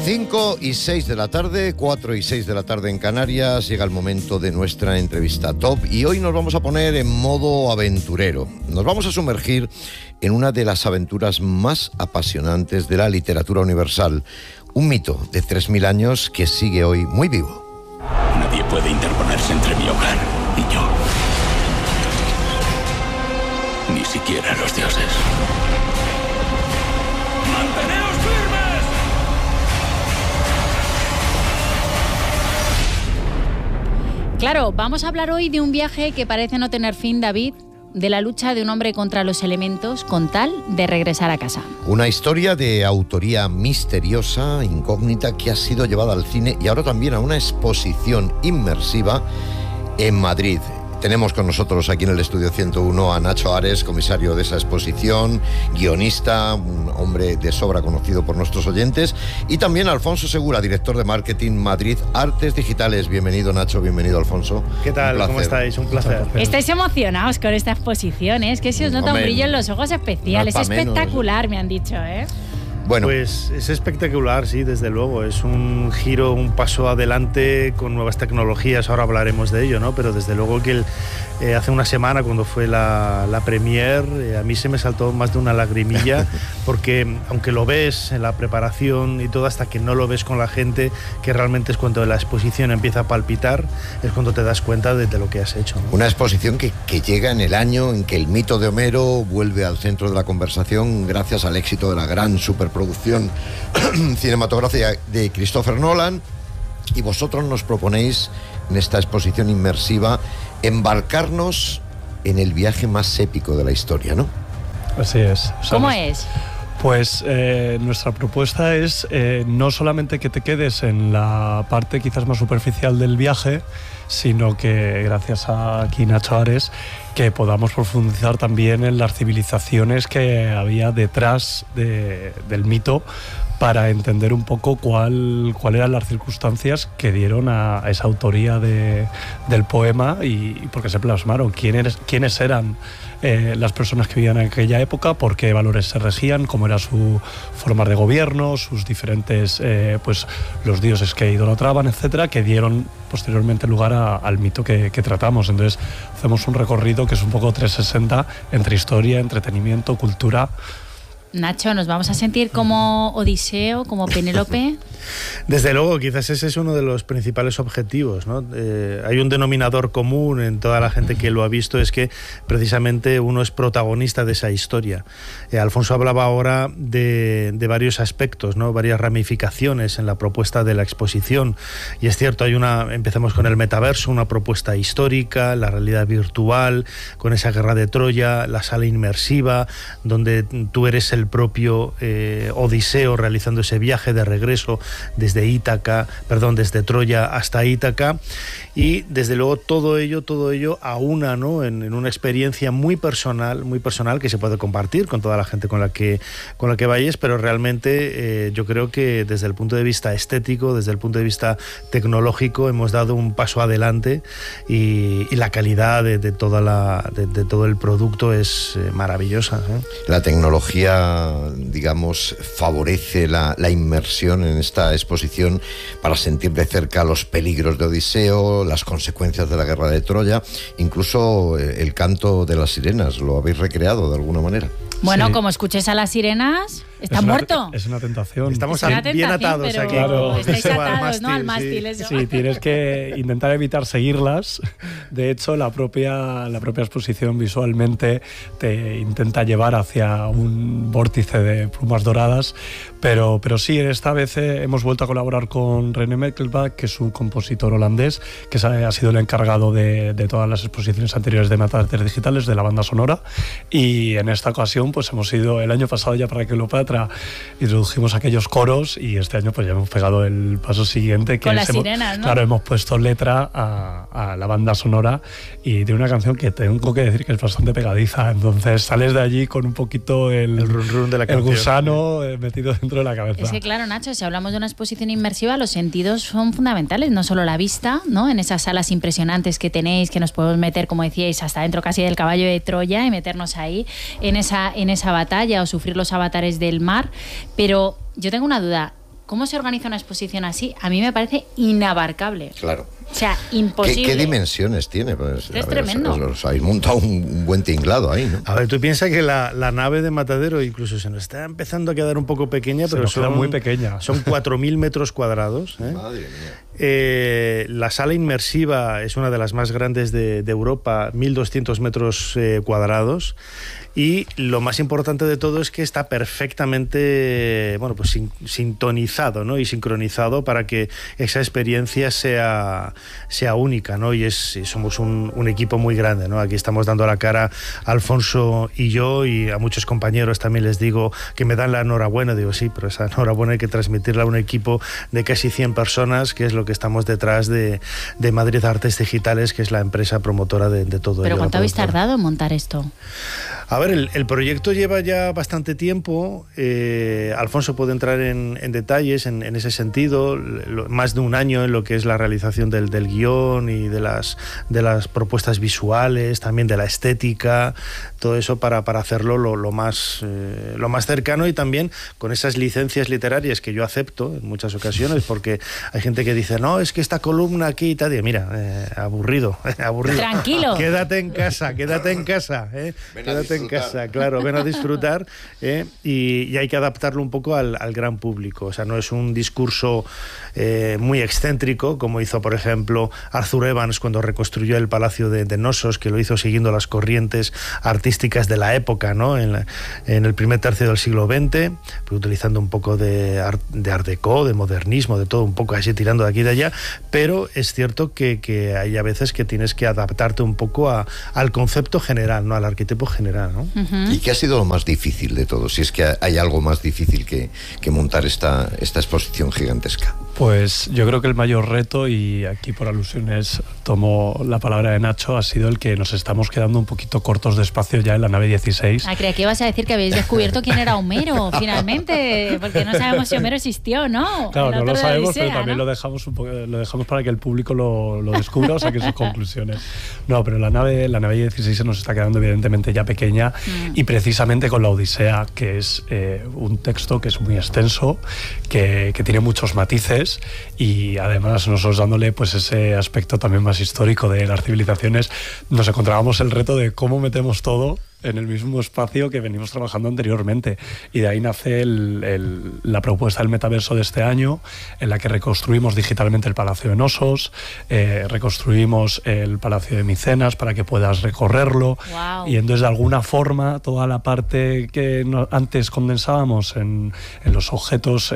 5 y 6 de la tarde, 4 y 6 de la tarde en Canarias, llega el momento de nuestra entrevista top y hoy nos vamos a poner en modo aventurero. Nos vamos a sumergir en una de las aventuras más apasionantes de la literatura universal, un mito de 3000 años que sigue hoy muy vivo. Nadie puede interponerse entre mi hogar y yo. Ni siquiera los dioses. ¡Manteneos firmes! Claro, vamos a hablar hoy de un viaje que parece no tener fin, David, de la lucha de un hombre contra los elementos con tal de regresar a casa. Una historia de autoría misteriosa, incógnita, que ha sido llevada al cine y ahora también a una exposición inmersiva en Madrid. Tenemos con nosotros aquí en el Estudio 101 a Nacho Ares, comisario de esa exposición, guionista, un hombre de sobra conocido por nuestros oyentes, y también Alfonso Segura, director de marketing Madrid Artes Digitales. Bienvenido, Nacho, bienvenido, Alfonso. ¿Qué tal? ¿Cómo estáis? Un placer. Estáis emocionados con esta exposición, ¿eh? Es que se os nota un brillo en los ojos especial. Es espectacular, me han dicho, ¿eh? Bueno, pues es espectacular, sí, desde luego. Es un giro, un paso adelante con nuevas tecnologías. Ahora hablaremos de ello, ¿no? Pero desde luego que hace una semana, cuando fue la premier, a mí se me saltó más de una lagrimilla, porque aunque lo ves en la preparación y todo, hasta que no lo ves con la gente, que realmente es cuando la exposición empieza a palpitar, es cuando te das cuenta de lo que has hecho, ¿no? Una exposición que llega en el año en que el mito de Homero vuelve al centro de la conversación gracias al éxito de la gran superproducción cinematográfica de Christopher Nolan, y vosotros nos proponéis en esta exposición inmersiva embarcarnos en el viaje más épico de la historia, ¿no? Así es. ¿Cómo es? Pues nuestra propuesta es no solamente que te quedes en la parte quizás más superficial del viaje, sino que gracias a aquí Nacho Ares, que podamos profundizar también en las civilizaciones que había detrás del mito, para entender un poco cuál eran las circunstancias que dieron a esa autoría del poema y por qué se plasmaron, quiénes eran las personas que vivían en aquella época, por qué valores se regían, cómo era su forma de gobierno, sus diferentes, pues los dioses que idolatraban, etcétera, que dieron posteriormente lugar al mito que tratamos. Entonces hacemos un recorrido que es un poco 360 entre historia, entretenimiento, cultura. Nacho, ¿nos vamos a sentir como Odiseo, como Penélope? Desde luego, quizás ese es uno de los principales objetivos, ¿no? Hay un denominador común en toda la gente que lo ha visto, es que precisamente uno es protagonista de esa historia. Alfonso hablaba ahora de varios aspectos, ¿no? Varias ramificaciones en la propuesta de la exposición, y es cierto, empecemos con el metaverso, una propuesta histórica, la realidad virtual, con esa guerra de Troya, la sala inmersiva, donde tú eres el propio Odiseo realizando ese viaje de regreso desde Troya hasta Ítaca, y desde luego todo ello aúna, ¿no? en una experiencia muy personal que se puede compartir con toda la gente con la que vayas, pero realmente yo creo que desde el punto de vista estético, desde el punto de vista tecnológico, hemos dado un paso adelante, y la calidad de todo el producto es maravillosa, ¿eh? La tecnología, digamos, favorece la inmersión en esta exposición para sentir de cerca los peligros de Odiseo, las consecuencias de la guerra de Troya, incluso el canto de las sirenas. ¿Lo habéis recreado de alguna manera? Bueno, Sí. Como escuches a las sirenas, ¿estás muerto? Es una tentación. Estamos Es una bien tentación, atados pero aquí. Claro. estáis Eso, atados, ¿no? Al sí. mástil, eso. Sí, tienes que intentar evitar seguirlas. De hecho, la propia exposición visualmente te intenta llevar hacia un vórtice de plumas doradas, pero sí, esta vez hemos vuelto a colaborar con René Merkelbach, que es un compositor holandés, que ha sido el encargado de todas las exposiciones anteriores de Madrid Artes Digitales, de la banda sonora, y en esta ocasión pues hemos ido, el año pasado ya para Cleopatra introdujimos aquellos coros, y este año pues ya hemos pegado el paso siguiente, que Con las sirenas, ¿no? Claro, hemos puesto letra a la banda sonora, y de una canción que tengo que decir que es bastante pegadiza. Entonces sales de allí con un poquito el run run de la el canción. gusano metido dentro de la cabeza. Es que claro, Nacho, si hablamos de una exposición inmersiva, los sentidos son fundamentales, no solo la vista, ¿no? En esas salas impresionantes que tenéis, que nos podemos meter, como decíais, hasta dentro casi del caballo de Troya y meternos ahí en esa batalla o sufrir los avatares del mar. Pero yo tengo una duda. ¿cómo se organiza una exposición así? A mí me parece inabarcable. Claro. O sea, imposible. ¿Qué dimensiones tiene? Pues, es tremendo. Os habéis montado un buen tinglado ahí, ¿no? A ver, tú piensas que la nave de Matadero incluso se nos está empezando a quedar un poco pequeña, pero son muy pequeña. Son 4.000 metros cuadrados. Madre mía. La sala inmersiva es una de las más grandes de Europa, 1.200 metros cuadrados. Y lo más importante de todo es que está perfectamente, bueno, pues sintonizado, ¿no? Y sincronizado para que esa experiencia sea única, ¿no? Y somos un equipo muy grande, ¿no? Aquí estamos dando la cara Alfonso y yo, y a muchos compañeros también les digo que me dan la enhorabuena. Digo, sí, pero esa enhorabuena hay que transmitirla a un equipo de casi 100 personas, que es lo que estamos detrás de Madrid Artes Digitales, que es la empresa promotora de todo. ¿Pero cuánto habéis tardado en montar esto? A ver, el proyecto lleva ya bastante tiempo. Alfonso puede entrar en detalles en ese sentido. Más de un año en lo que es la realización del guión y de las propuestas visuales, también de la estética, todo eso para hacerlo lo más cercano, y también con esas licencias literarias que yo acepto en muchas ocasiones, porque hay gente que dice, no, es que esta columna aquí y tal, y mira, aburrido. Tranquilo. Quédate en casa. Quédate en casa, claro, ven a disfrutar, y hay que adaptarlo un poco al gran público. O sea, no es un discurso muy excéntrico, como hizo, por ejemplo, Arthur Evans cuando reconstruyó el Palacio de Knossos, que lo hizo siguiendo las corrientes artísticas de la época, ¿no? En el primer tercio del siglo XX, utilizando un poco de art déco, de modernismo, de todo, un poco así tirando de aquí y de allá, pero es cierto que hay a veces que tienes que adaptarte un poco al concepto general, ¿no? Al arquetipo general, ¿no? Uh-huh. ¿Y qué ha sido lo más difícil de todo? Si es que hay algo más difícil que montar esta exposición gigantesca. Pues yo creo que el mayor reto, y aquí por alusiones tomo la palabra de Nacho, ha sido el que nos estamos quedando un poquito cortos de espacio ya en la nave 16. Creía que ibas a decir que habéis descubierto quién era Homero, finalmente, porque no sabemos si Homero existió, ¿no? Claro, no lo sabemos, Odisea, pero también ¿no? lo dejamos para que el público lo descubra, o saque sus conclusiones. No, pero la nave 16 se nos está quedando evidentemente ya pequeña, y precisamente con la Odisea, que es un texto que es muy extenso, que tiene muchos matices, y además nosotros dándole pues ese aspecto también más histórico de las civilizaciones, nos encontrábamos el reto de cómo metemos todo en el mismo espacio que venimos trabajando anteriormente, y de ahí nace la propuesta del metaverso de este año, en la que reconstruimos digitalmente el Palacio de Knossos, reconstruimos el Palacio de Micenas para que puedas recorrerlo. Wow. Y entonces de alguna forma toda la parte que antes condensábamos en los objetos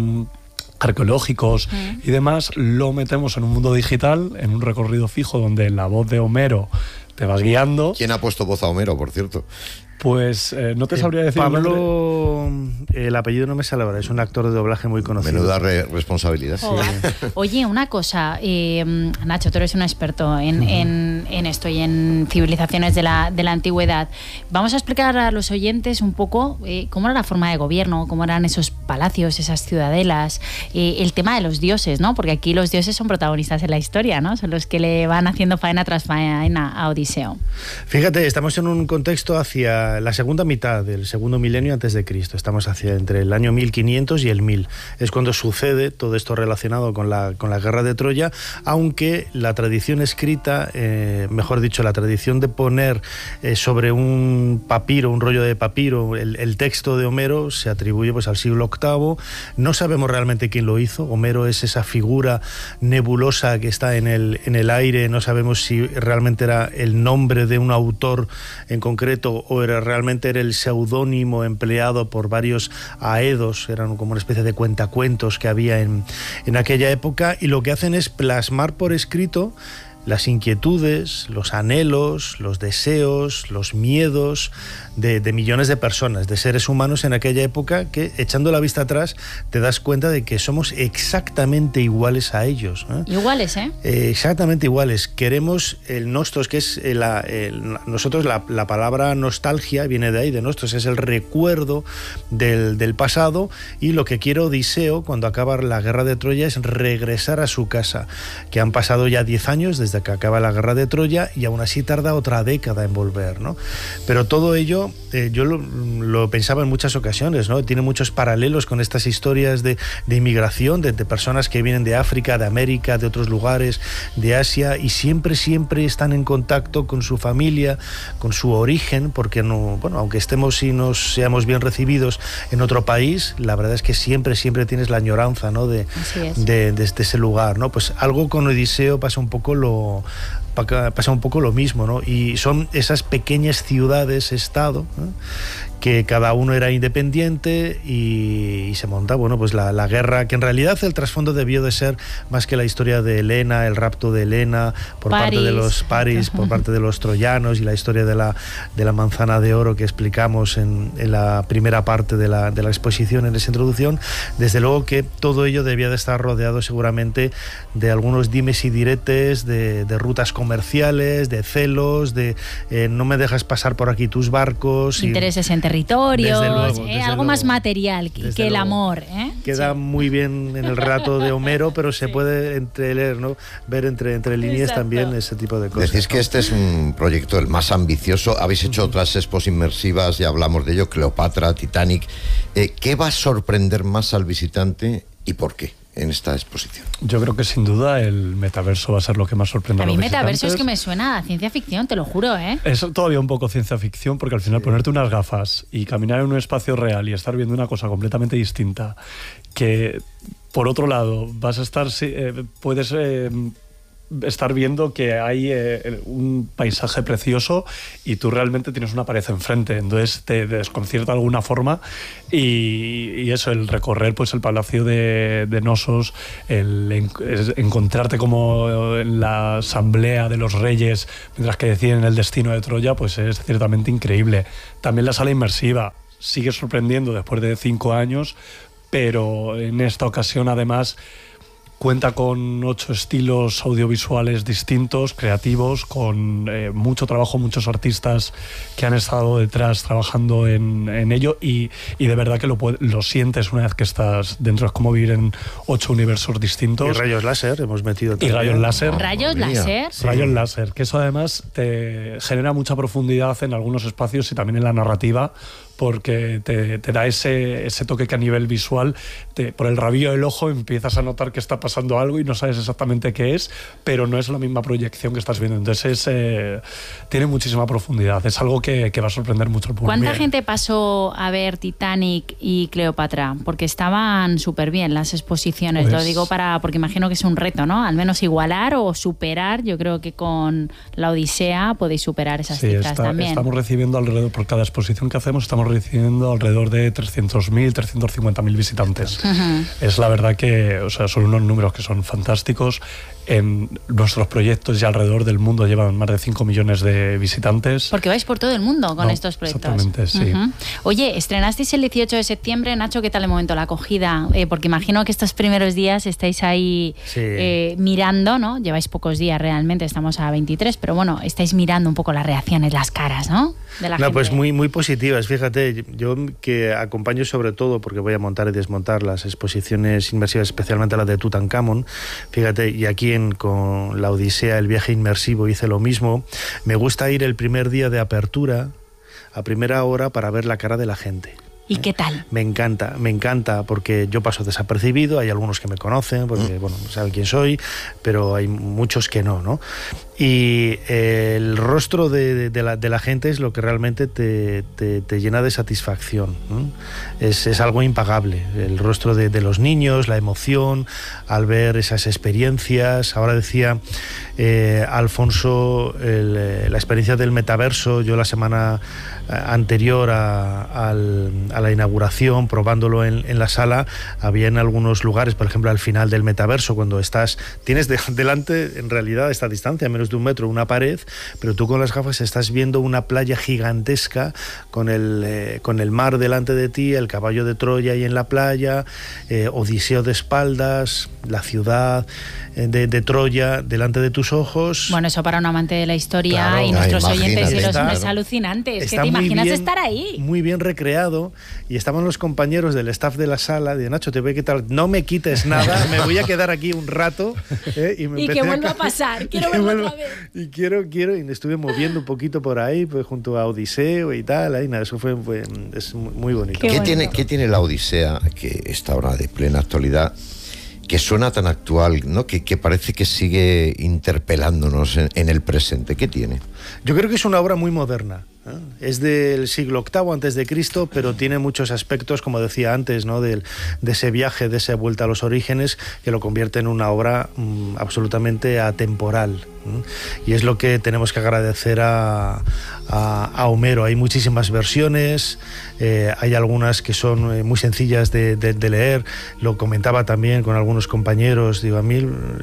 arqueológicos y demás, lo metemos en un mundo digital, en un recorrido fijo donde la voz de Homero te vas guiando. ¿Quién ha puesto voz a Homero, por cierto? Pues no te sabría decir. Pablo, el apellido no me sale ahora, es un actor de doblaje muy conocido. Menuda responsabilidad. Sí. Oye, una cosa, Nacho, tú eres un experto en esto y en civilizaciones de la antigüedad. Vamos a explicar a los oyentes un poco cómo era la forma de gobierno, cómo eran esos palacios, esas ciudadelas, el tema de los dioses, ¿no? Porque aquí los dioses son protagonistas en la historia, ¿no? Son los que le van haciendo faena tras faena a Odiseo. Fíjate, estamos en un contexto hacia la segunda mitad del segundo milenio antes de Cristo. Estamos hacia entre el año 1500 y el 1000. Es cuando sucede todo esto relacionado con la guerra de Troya, aunque la tradición escrita, mejor dicho, la tradición de poner sobre un papiro, un rollo de papiro, el texto de Homero se atribuye pues al siglo VIII. No sabemos realmente quién lo hizo. Homero es esa figura nebulosa que está en el aire. No sabemos si realmente era el nombre de un autor en concreto o realmente era el seudónimo empleado por varios aedos. Eran como una especie de cuentacuentos que había en aquella época, y lo que hacen es plasmar por escrito las inquietudes, los anhelos, los deseos, los miedos de millones de personas, de seres humanos en aquella época, que echando la vista atrás te das cuenta de que somos exactamente iguales a ellos. Iguales, exactamente iguales. Queremos el nostos, que es nosotros la palabra nostalgia viene de ahí, de nostos, es el recuerdo del pasado, y lo que quiere Odiseo cuando acaba la guerra de Troya es regresar a su casa, que han pasado ya 10 años desde que acaba la guerra de Troya, y aún así tarda otra década en volver, ¿no? Pero todo ello, yo lo pensaba en muchas ocasiones, ¿no? Tiene muchos paralelos con estas historias de inmigración, de personas que vienen de África, de América, de otros lugares, de Asia, y siempre están en contacto con su familia, con su origen, porque no, bueno, aunque estemos y no seamos bien recibidos en otro país, la verdad es que siempre tienes la añoranza, ¿no? de ese lugar, ¿no? Pues algo con Odiseo pasa un poco lo mismo, ¿no? Y son esas pequeñas ciudades-estado, ¿no? Que cada uno era independiente y se monta, bueno, pues la guerra, que en realidad el trasfondo debió de ser más que la historia de Helena, el rapto de Helena por parte de los Paris, por parte de los troyanos, y la historia de la manzana de oro que explicamos en la primera parte de la exposición, en esa introducción. Desde luego que todo ello debía de estar rodeado seguramente de algunos dimes y diretes, de rutas comerciales, de celos, de no me dejas pasar por aquí tus barcos. Intereses en territorios, desde algo luego, más material que el amor. Queda muy bien en el relato de Homero, pero se puede entreleer, ¿no? Ver entre líneas también ese tipo de cosas. Decís que este es un proyecto el más ambicioso. Habéis hecho otras expos inmersivas, ya hablamos de ello, Cleopatra, Titanic. ¿Qué va a sorprender más al visitante y por qué en esta exposición? Yo creo que sin duda el metaverso va a ser lo que más sorprende a los visitantes. A mí metaverso es que me suena a ciencia ficción, te lo juro, ¿eh? Es todavía un poco ciencia ficción, porque al final ponerte unas gafas y caminar en un espacio real y estar viendo una cosa completamente distinta, que por otro lado vas a estar, puedes estar viendo que hay un paisaje precioso y tú realmente tienes una pared enfrente, entonces te desconcierta de alguna forma, y eso, el recorrer pues el palacio de Nosos, el encontrarte como en la asamblea de los reyes mientras que deciden el destino de Troya, pues es ciertamente increíble. También la sala inmersiva sigue sorprendiendo después de 5 años, pero en esta ocasión además cuenta con 8 estilos audiovisuales distintos, creativos, con mucho trabajo, muchos artistas que han estado detrás trabajando en ello, y de verdad que lo sientes una vez que estás dentro. Es como vivir en 8 universos distintos. Y rayos láser hemos metido también. Y rayos láser. ¿Rayos láser? Sí. Rayos láser, que eso además te genera mucha profundidad en algunos espacios y también en la narrativa, porque te da ese toque que a nivel visual, por el rabillo del ojo empiezas a notar que está pasando algo y no sabes exactamente qué es, pero no es la misma proyección que estás viendo. Entonces tiene muchísima profundidad. Es algo que va a sorprender mucho al público. ¿Cuánta gente pasó a ver Titanic y Cleopatra? Porque estaban súper bien las exposiciones. Pues, lo digo porque imagino que es un reto, ¿no? Al menos igualar o superar. Yo creo que con la Odisea podéis superar esas cifras también. Estamos recibiendo alrededor, por cada exposición que hacemos, estamos recibiendo alrededor de 300.000, 350.000 visitantes. Es la verdad que, o sea, son unos números que son fantásticos. En nuestros proyectos ya alrededor del mundo llevan más de 5 millones de visitantes. Porque vais por todo el mundo con estos proyectos. Exactamente, sí. Oye, estrenasteis el 18 de septiembre. Nacho, ¿qué tal el momento, la acogida? Porque imagino que estos primeros días estáis ahí mirando, ¿no? Lleváis pocos días realmente, estamos a 23, pero bueno, estáis mirando un poco las reacciones, las caras, ¿no? De la gente. Pues muy positivas. Fíjate, yo que acompaño sobre todo, porque voy a montar y desmontar las exposiciones inmersivas, especialmente las de Tutankamón. Fíjate, y aquí con la Odisea, el viaje inmersivo, hice lo mismo. Me gusta ir el primer día de apertura, a primera hora, para ver la cara de la gente. ¿Y qué tal? Me encanta, porque yo paso desapercibido, hay algunos que me conocen, porque bueno, saben quién soy, pero hay muchos que no. Y el rostro de la gente es lo que realmente te llena de satisfacción, ¿no? Es algo impagable. El rostro de los niños, la emoción al ver esas experiencias. Ahora decía Alfonso, la experiencia del metaverso. Yo la semana anterior a la inauguración, probándolo en la sala, había en algunos lugares, por ejemplo al final del metaverso, cuando tienes delante, en realidad, a esta distancia, menos de 1 metro, una pared, pero tú con las gafas estás viendo una playa gigantesca con el mar delante de ti, el caballo de Troya ahí en la playa, Odiseo de espaldas, la ciudad de Troya delante de tus ojos. Bueno, eso para un amante de la historia, claro, y nuestros oyentes y los está, es alucinante. Es que está te imaginas bien, estar ahí? Muy bien recreado. Y estaban los compañeros del staff de la sala, de Nacho, te veo qué tal, no me quites nada, me voy a quedar aquí un rato. Y que vuelva a pasar, quiero verlo otra vez. Y quiero, y me estuve moviendo un poquito por ahí, pues junto a Odiseo y tal. Ahí, nada, eso es muy bonito. ¿Qué tiene la Odisea, que está ahora de plena actualidad, que suena tan actual, ¿no? Que parece que sigue interpelándonos en el presente? ¿Qué tiene? Yo creo que es una obra muy moderna. Es del siglo VIII antes de Cristo, pero tiene muchos aspectos, como decía antes, ¿no? de ese viaje, de esa vuelta a los orígenes, que lo convierte en una obra absolutamente atemporal. Y es lo que tenemos que agradecer a Homero. Hay muchísimas versiones, hay algunas que son muy sencillas de leer. Lo comentaba también con algunos compañeros. Digo, a mí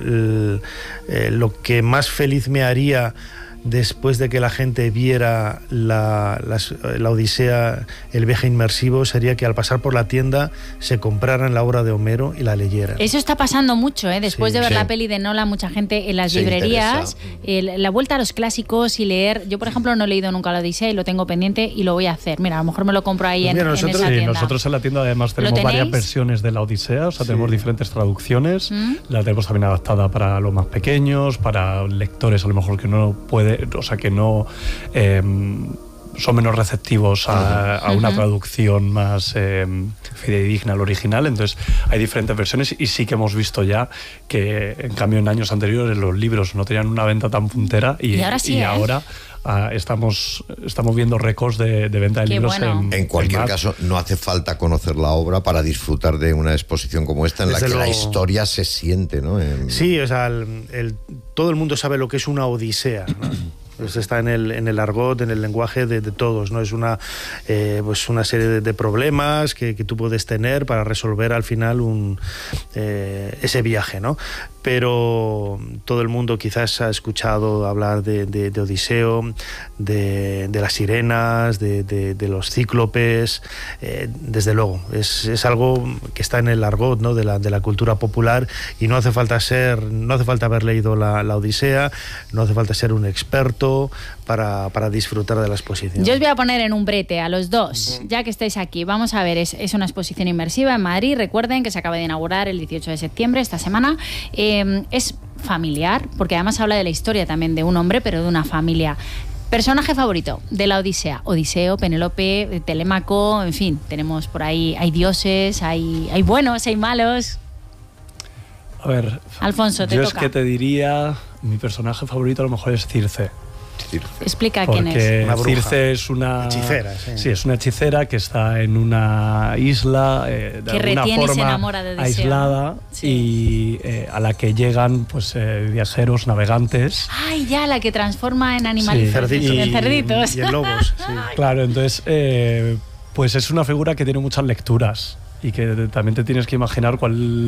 lo que más feliz me haría después de que la gente viera la Odisea, el viaje inmersivo, sería que al pasar por la tienda se compraran la obra de Homero y la leyeran. Eso está pasando mucho, ¿eh? Después de ver la peli de Nolan, mucha gente en las librerías, la vuelta a los clásicos y leer. Yo, por ejemplo, no he leído nunca la Odisea y lo tengo pendiente y lo voy a hacer. Mira, a lo mejor me lo compro ahí en esa tienda. Nosotros en la tienda además tenemos varias versiones de la Odisea, o sea, tenemos diferentes traducciones. La tenemos también adaptada para los más pequeños, para lectores a lo mejor que no puede, o sea, que no son menos receptivos a una traducción más fidedigna al original. Entonces hay diferentes versiones y sí que hemos visto ya que en cambio en años anteriores los libros no tenían una venta tan puntera y ahora sí, ahora estamos viendo récords de venta de libros. Bueno. En cualquier caso, no hace falta conocer la obra para disfrutar de una exposición como esta, en la que la historia se siente, ¿no? Sí, o sea, todo el mundo sabe lo que es una odisea, ¿no? Pues está en el argot, en el lenguaje de todos, ¿no? Es pues una serie de problemas que tú puedes tener para resolver al final ese viaje, ¿no? Pero todo el mundo quizás ha escuchado hablar de Odiseo, de las sirenas, de los cíclopes. Desde luego, es algo que está en el argot, ¿no? de la cultura popular, y no hace falta haber leído la Odisea, no hace falta ser un experto para disfrutar de la exposición. Yo os voy a poner en un brete a los dos, ya que estáis aquí. Vamos a ver, es una exposición inmersiva en Madrid. Recuerden que se acaba de inaugurar el 18 de septiembre, esta semana. Es familiar, porque además habla de la historia también de un hombre, pero de una familia. Personaje favorito de la Odisea: Odiseo, Penélope, Telémaco, en fin, tenemos por ahí, hay dioses, hay buenos, hay malos. A ver, Alfonso, te yo toca. Es que te diría, mi personaje favorito a lo mejor es Circe. Explica quién es. Una bruja. Circe es una hechicera, sí, es una hechicera que está en una isla de que alguna retiene y se forma enamora de Odiseo, aislada, sí. Y a la que llegan pues viajeros, navegantes. Ay, ya, la que transforma en animalitos, cerditos. En cerditos. Y en lobos. Sí. Claro, entonces pues es una figura que tiene muchas lecturas y que también te tienes que imaginar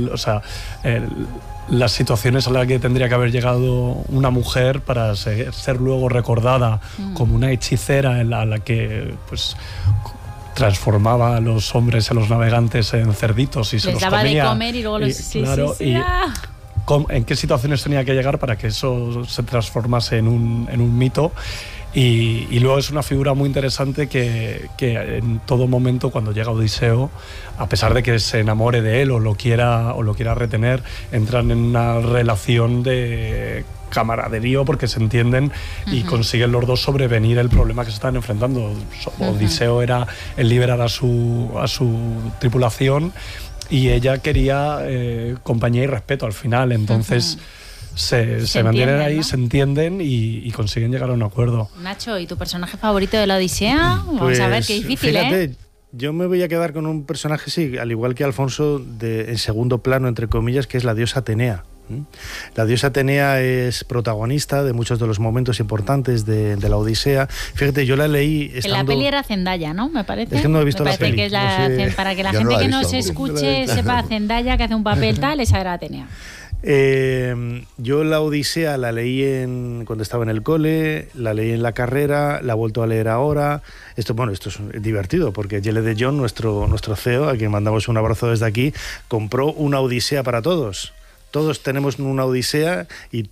las situaciones a las que tendría que haber llegado una mujer para ser luego recordada como una hechicera a la que pues transformaba a los hombres, a los navegantes en cerditos y se los comía. Les daba de comer y luego los... ¿En qué situaciones tenía que llegar para que eso se transformase en un mito? Y luego es una figura muy interesante que en todo momento, cuando llega Odiseo, a pesar de que se enamore de él o lo quiera retener, entran en una relación de camaraderío porque se entienden y consiguen los dos sobrevenir el problema que se están enfrentando. Odiseo era el liberar a su tripulación y ella quería compañía y respeto al final. Entonces se mantienen ahí, ¿no? Se entienden y consiguen llegar a un acuerdo. Nacho, ¿y tu personaje favorito de la Odisea? Vamos a ver, qué difícil, fíjate, yo me voy a quedar con un personaje, sí, al igual que Alfonso, en segundo plano, entre comillas, que es la diosa Atenea. La diosa Atenea es protagonista de muchos de los momentos importantes de la Odisea. Fíjate, yo la leí estando... En la peli era Zendaya, ¿no? Me parece. Es que no he visto la peli. Que es para que la gente que no se escuche sepa Zendaya, que hace un papel tal, esa era Atenea. Yo la Odisea la leí cuando estaba en el cole, la leí en la carrera, la he vuelto a leer ahora. Esto es divertido porque Yele de John, nuestro CEO, a quien mandamos un abrazo desde aquí, compró una Odisea para todos. Todos tenemos una Odisea y todo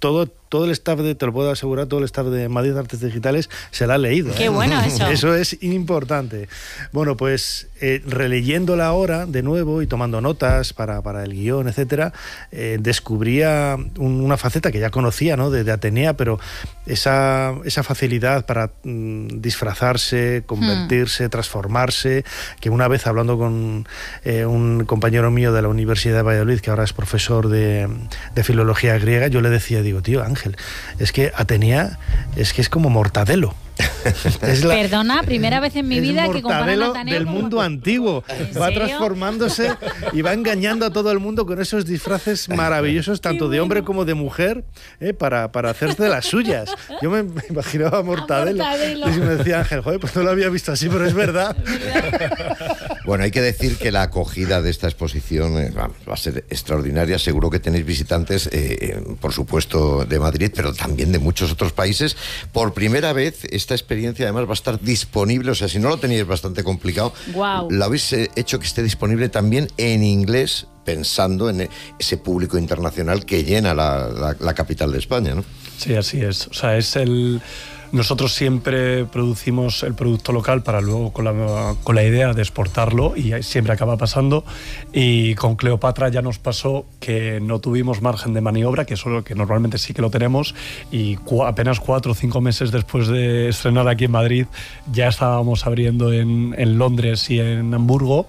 todo el staff te lo puedo asegurar, todo el staff de Madrid Artes Digitales se la ha leído. Qué bueno eso. Eso es importante. Bueno, pues releyéndola ahora de nuevo y tomando notas para el guión, etcétera, descubría una faceta que ya conocía, ¿no? de Atenea, pero esa facilidad para disfrazarse, convertirse, transformarse, que una vez hablando con un compañero mío de la Universidad de Valladolid, que ahora es profesor de filología griega, yo le decía, digo, tío Ángel, es que Atenea es como Mortadelo. Perdona, primera vez en mi vida que comparan a Atenea del mundo antiguo. Va transformándose y va engañando a todo el mundo con esos disfraces maravillosos, tanto de hombre como de mujer, para hacerse de las suyas. Yo me imaginaba a Mortadelo. Y me decía Ángel, joder, pues no lo había visto así, pero es verdad. Bueno, hay que decir que la acogida de esta exposición va a ser extraordinaria. Seguro que tenéis visitantes, por supuesto, de Madrid, pero también de muchos otros países. Por primera vez, esta experiencia además va a estar disponible, o sea, si no lo teníais bastante complicado, lo habéis hecho que esté disponible también en inglés, pensando en ese público internacional que llena la capital de España, ¿no? Sí, así es. O sea, nosotros siempre producimos el producto local para luego con la idea de exportarlo, y siempre acaba pasando. Y con Cleopatra ya nos pasó que no tuvimos margen de maniobra, que normalmente sí que lo tenemos, y apenas 4 o 5 meses después de estrenar aquí en Madrid ya estábamos abriendo en Londres y en Hamburgo.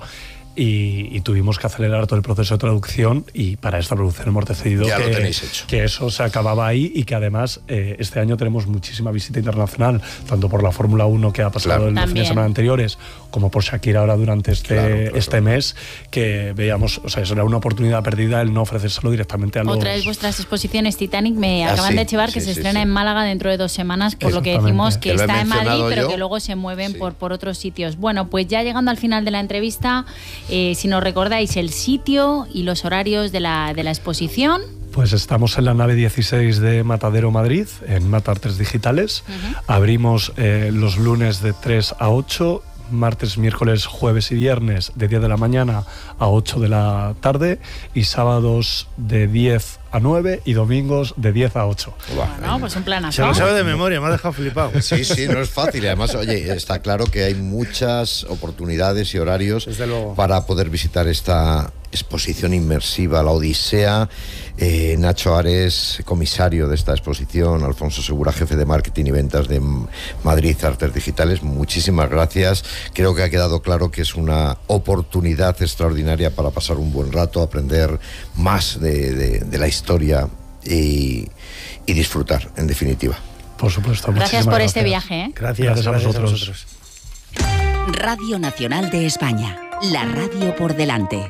Y tuvimos que acelerar todo el proceso de traducción, y para esta producción hemos decidido que eso se acababa ahí, y que además este año tenemos muchísima visita internacional, tanto por la Fórmula 1 que ha pasado el fin de semana anteriores, como por Shakira ahora durante este mes, que veíamos, o sea, eso era una oportunidad perdida el no ofrecérselo directamente a los... Otra de vuestras exposiciones, Titanic, me acaban de chivar que se estrena en Málaga dentro de 2 semanas, por lo que decimos que está en Madrid, pero que luego se mueven por otros sitios. Bueno, pues ya llegando al final de la entrevista, si nos recordáis el sitio y los horarios de la exposición. Pues estamos en la nave 16 de Matadero, Madrid, en Mata Artes Digitales. Abrimos los lunes de 3 a 8, martes, miércoles, jueves y viernes de 10 de la mañana a 8 de la tarde, y sábados de 10 a 9 y domingos de 10 a 8. Bueno, pues un planazo. Se lo sabe de memoria, me ha dejado flipado. Sí, no es fácil. Y además, oye, está claro que hay muchas oportunidades y horarios para poder visitar esta exposición inmersiva, la Odisea. Nacho Ares, comisario de esta exposición, Alfonso Segura, jefe de marketing y ventas de Madrid Artes Digitales, muchísimas gracias. Creo que ha quedado claro que es una oportunidad extraordinaria para pasar un buen rato, aprender más de la historia y disfrutar, en definitiva. Por supuesto. Gracias por este viaje. Gracias a vosotros. Radio Nacional de España, la radio por delante.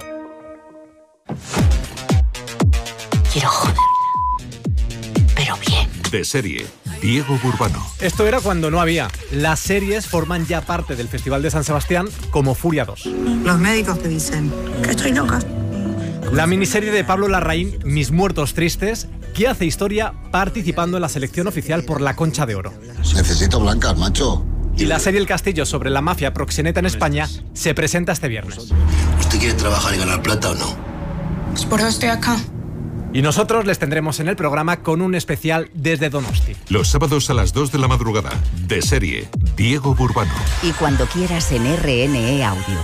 Quiero joder, pero bien. De serie, Diego Burbano. Esto era cuando no había. Las series forman ya parte del Festival de San Sebastián, como Furia 2. Los médicos te dicen que estoy loca. La miniserie de Pablo Larraín, Mis muertos tristes, que hace historia participando en la selección oficial por la Concha de Oro. Necesito blancas, macho. Y la serie El Castillo sobre la mafia proxeneta en España se presenta este viernes. ¿Usted quiere trabajar y ganar plata o no? Pues por eso estoy acá. Y nosotros les tendremos en el programa con un especial desde Donosti. Los sábados a las 2 de la madrugada. De serie, Diego Burbano. Y cuando quieras en RNE Audio.